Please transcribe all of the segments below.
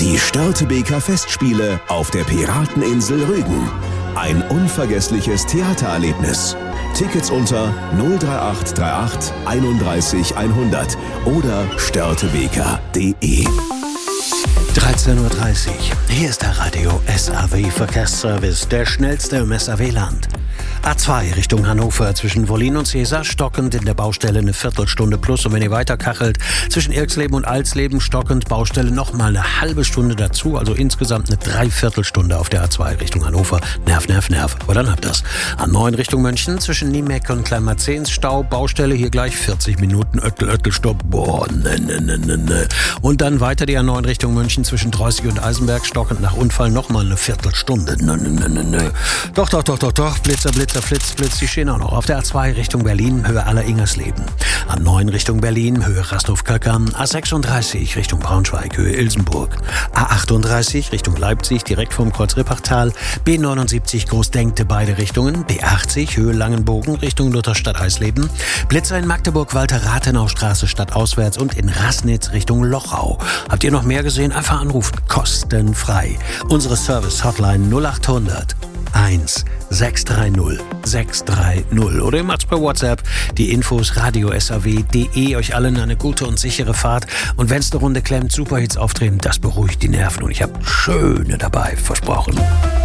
Die Störtebeker Festspiele auf der Pirateninsel Rügen. Ein unvergessliches Theatererlebnis. Tickets unter 03838 31 100 oder störtebeker.de. 13:30 Uhr. Hier ist der Radio SAW Verkehrsservice, der schnellste im SAW-Land. A2 Richtung Hannover zwischen Wollin und Cäsar stockend in der Baustelle eine Viertelstunde plus. Und wenn ihr weiter kachelt, zwischen Irksleben und Alsleben stockend Baustelle nochmal eine halbe Stunde dazu. Also insgesamt eine Dreiviertelstunde auf der A2 Richtung Hannover. Nerv, nerv, nerv. Aber dann habt ihr's. A9 Richtung München zwischen Niemeck und Kleinmarzens Stau. Baustelle hier gleich 40 Minuten. Öttel, Stopp. Boah, ne. Und dann weiter die A9 Richtung München zwischen Dreußig und Eisenberg stockend nach Unfall nochmal eine Viertelstunde. Ne. Doch. Blitzer, Flitz, die stehen auch noch. Auf der A2 Richtung Berlin, Höhe Aller-Ingersleben. A9 Richtung Berlin, Höhe Rastow-Köckern. A36 Richtung Braunschweig, Höhe Ilsenburg. A38 Richtung Leipzig, direkt vom Kreuz Rippertal. B79 Großdenkte, beide Richtungen. B80 Höhe Langenbogen, Richtung Lutherstadt Eisleben. Blitzer in Magdeburg, Walter-Rathenau-Straße stadtauswärts und in Rassnitz Richtung Lochau. Habt ihr noch mehr gesehen? Einfach anrufen. Kostenfrei. Unsere Service-Hotline 0800 1-630-630 oder ihr macht's per WhatsApp. Die Infos radio-saw.de. Euch allen eine gute und sichere Fahrt. Und wenn's eine Runde klemmt, Superhits auftreten, das beruhigt die Nerven. Und ich habe schöne dabei, versprochen.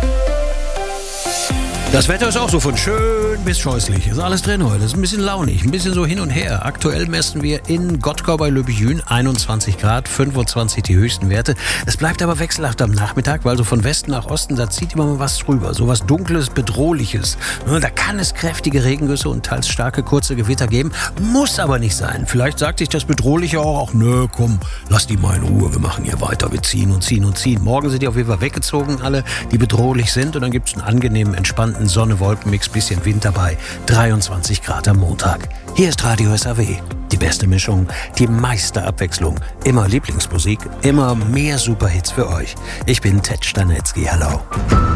Das Wetter ist auch so von schön bis scheußlich. Ist alles drin heute. Ist ein bisschen launig, ein bisschen so hin und her. Aktuell messen wir in Gottkau bei Löbejün 21 Grad, 25 die höchsten Werte. Es bleibt aber wechselhaft am Nachmittag, weil so von Westen nach Osten, da zieht immer mal was drüber. So was Dunkles, Bedrohliches. Da kann es kräftige Regengüsse und teils starke, kurze Gewitter geben. Muss aber nicht sein. Vielleicht sagt sich das Bedrohliche auch, nö, komm, lass die mal in Ruhe. Wir machen hier weiter. Wir ziehen. Morgen sind die auf jeden Fall weggezogen, alle, die bedrohlich sind. Und dann gibt es einen angenehmen, entspannten Sonne-Wolken-Mix, bisschen Wind dabei, 23 Grad am Montag. Hier ist Radio SAW, die beste Mischung, die meiste Abwechslung, immer Lieblingsmusik, immer mehr Superhits für euch. Ich bin Ted Stanetzky, hallo.